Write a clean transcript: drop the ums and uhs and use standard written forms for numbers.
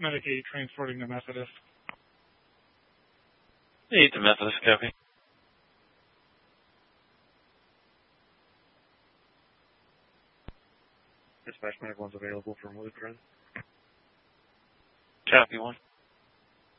Medicaid transporting to Methodist. 8 to Methodist, copy. Dispatch Medic 1's available from Lutheran. Copy 1.